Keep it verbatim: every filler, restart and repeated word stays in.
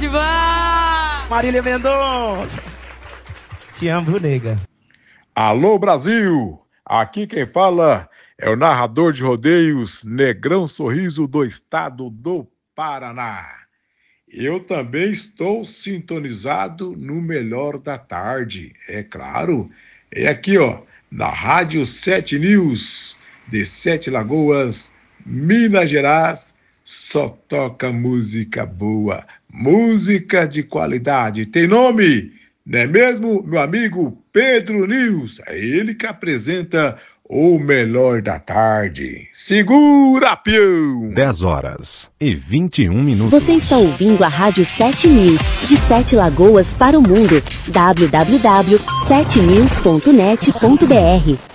Band. Marília Mendonça. Te amo, nega. Alô, Brasil! Aqui quem fala é o narrador de rodeios Negrão Sorriso do estado do Paraná. Eu também estou sintonizado no Melhor da Tarde, é claro. É aqui, ó, na Rádio Sete News, de Sete Lagoas, Minas Gerais. Só toca música boa, música de qualidade. Tem nome, não é mesmo, meu amigo Pedro News? É ele que apresenta o Melhor da Tarde. Segura, peão! dez horas e vinte e um minutos. Você está ouvindo a Rádio Sete News, de Sete Lagoas para o mundo. w w w ponto sete news ponto net ponto b r